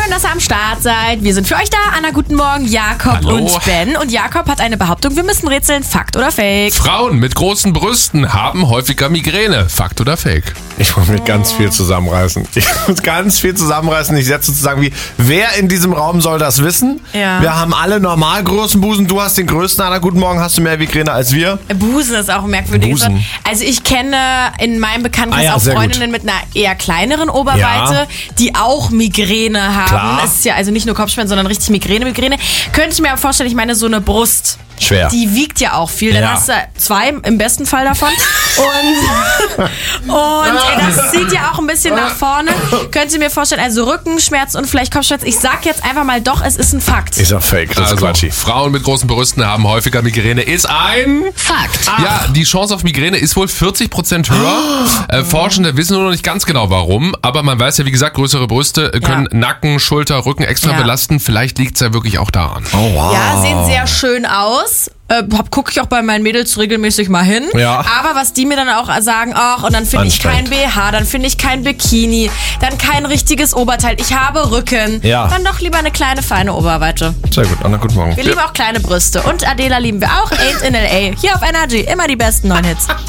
dass ihr am Start seid. Wir sind für euch da. Anna, guten Morgen, Jakob Hallo. und Ben. Und Jakob hat eine Behauptung, wir müssen rätseln, Fakt oder Fake. Frauen mit großen Brüsten haben häufiger Migräne. Fakt oder Fake? Ich muss mir ganz viel zusammenreißen. Ich setze sozusagen wie, wer in diesem Raum soll das wissen? Ja. Wir haben alle normal großen Busen. Du hast den größten. Anna, guten Morgen. Hast du mehr Migräne als wir? Busen ist auch ein merkwürdiges Busen. Wort. Also ich kenne in meinem Bekanntenkreis auch sehr Freundinnen mit einer eher kleineren Oberweite, die auch Migräne haben. Klar. Es ist ja also nicht nur Kopfschmerzen, sondern richtig Migräne. Könnte ich mir aber vorstellen, ich meine so eine Brust. Schwer. Die wiegt ja auch viel. Dann Ja. hast du 2 im besten Fall davon. Und das zieht ja auch ein bisschen nach vorne. Könnt ihr mir vorstellen, also Rückenschmerz und vielleicht Kopfschmerz. Ich sag jetzt einfach mal doch, es ist ein Fakt. Ich sag Fake. Das ist Quatschi. Frauen mit großen Brüsten haben häufiger Migräne. Ist ein Fakt. Ja, die Chance auf Migräne ist wohl 40% höher. Forschende wissen nur noch nicht ganz genau warum, aber man weiß ja, wie gesagt, größere Brüste können Nacken, Schulter, Rücken extra belasten. Vielleicht liegt es ja wirklich auch daran. Oh, wow. Ja, sehen sehr schön aus. Gucke ich auch bei meinen Mädels regelmäßig mal hin. Ja. Aber was die mir dann auch sagen, ach, und dann finde ich kein BH, dann finde ich kein Bikini, dann kein richtiges Oberteil, ich habe Rücken. Ja. Dann doch lieber eine kleine, feine Oberweite. Sehr gut. Anna, guten Morgen. Wir lieben auch kleine Brüste. Und Adela lieben wir auch. Ain't in L.A. Hier auf NRG. Immer die besten neuen Hits.